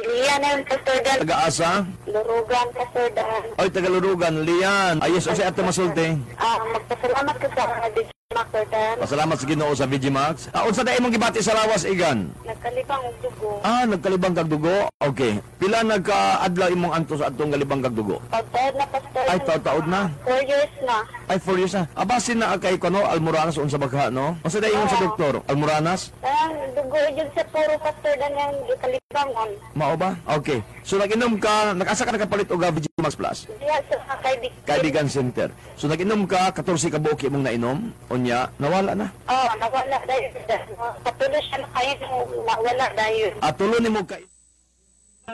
Lian na yung Pastor Dan. Taga-asa? Lurugan, Pastor Dan. Oy, taga-Lurugan, Lian. Ayos, o siya ato masulti. Magpasalamat ko sa DJ Pastor Dan. Pasalamat sa Ginoo sa VGMax. Unsa na imong gibati sa lawas, Igan? Nagkalibang og dugo. Nagkalibang kag dugo? Okay. Pila nagka-adlaw imong anto sa atong galibang kag dugo? Pagtaod na, Pastor Dan. Ay, taod na. 4 years na. Ay, 4 years na. Abasin na kay kono Almoranas unsa bagha, no? Unsa na ingon sa doktor? Almoranas? Dugo yun sa puro Pastor Dan yung ikalibangon. Mao ba? Okay. So nag-inom ka, nag-asa ka nakapalit og VGMax Plus? Diya sa Kaibigan Center. So nag-inom ka, 14 ka buok imong nainom, unya, nawala na. nawala dahil. Patuloy siya na kayo, nawala dahil. Tulo nimo ka